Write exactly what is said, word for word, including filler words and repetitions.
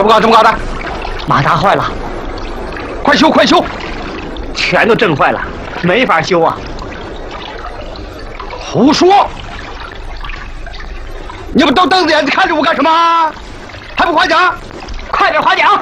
搞？怎么搞的？ 马达坏了， 快修快修！ 全都震坏了，没法修啊！ 胡说！你们都瞪着眼睛看着我干什么？还不快点？ 快点划桨！